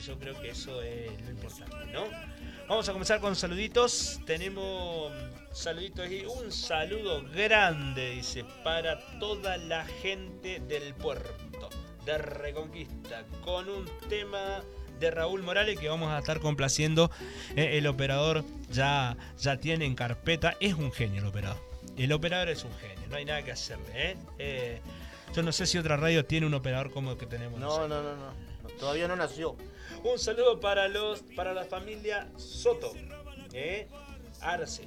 yo creo que eso es lo importante, ¿no? Vamos a comenzar con saluditos. Tenemos saluditos y un saludo grande, dice, para toda la gente del puerto de Reconquista, con un tema de Raúl Morales que vamos a estar complaciendo. El operador ya tiene en carpeta. Es un genio el operador. El operador es un genio, no hay nada que hacerle. Yo no sé si otra radio tiene un operador como el que tenemos. No, todavía no nació. Un saludo para la familia Soto, Arce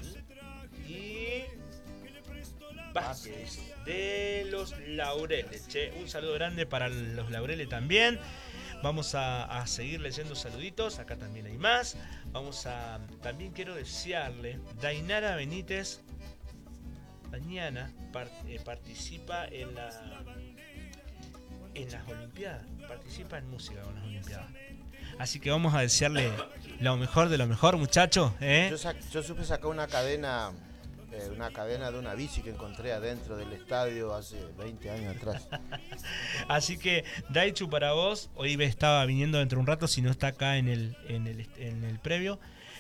y Vázquez de los Laureles. Un saludo grande para los Laureles también. Vamos a seguir leyendo saluditos. Acá también hay más. También quiero desearle, Dainara Benítez mañana participa en las Olimpiadas. Participa en música con las Olimpiadas. Así que vamos a desearle lo mejor de lo mejor, muchachos. Yo supe sacar una cadena de una bici que encontré adentro del estadio hace 20 años atrás. Así que, Daichu, para vos, hoy estaba viniendo dentro de un rato, si no está acá en el previo.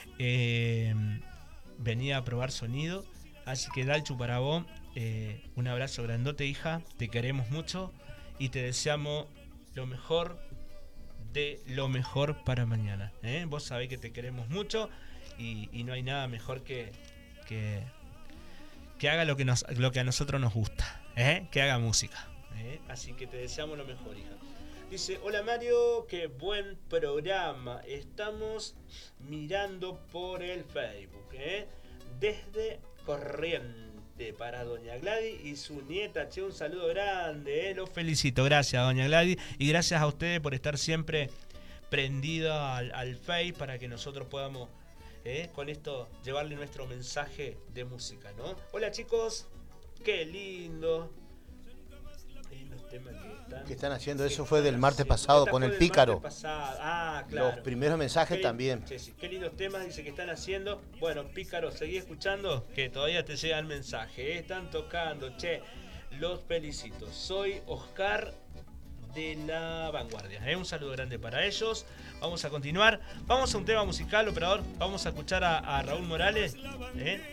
Venía a probar sonido. Así que, Daichu, para vos, un abrazo grandote, hija. Te queremos mucho y te deseamos lo mejor de lo mejor para mañana. Vos sabés que te queremos mucho y no hay nada mejor que haga lo que a nosotros nos gusta, que haga música. Así que te deseamos lo mejor, hija. Dice, hola Mario, qué buen programa. Estamos mirando por el Facebook, desde Corriente para doña Gladys y su nieta. Un saludo grande, los felicito. Gracias, doña Gladys, y gracias a ustedes por estar siempre prendida al Face para que nosotros podamos con esto llevarle nuestro mensaje de música, ¿no? Hola chicos, qué lindo. Los temas que están haciendo, eso fue del martes pasado con el Pícaro. Claro. Los primeros mensajes también. Qué lindos temas dice que están haciendo. Bueno, Pícaro, seguí escuchando que todavía te llega el mensaje. Están tocando, los felicito. Soy Oscar de La Vanguardia. Un saludo grande para ellos. Vamos a continuar. Vamos a un tema musical, operador. Vamos a escuchar a Raúl Morales.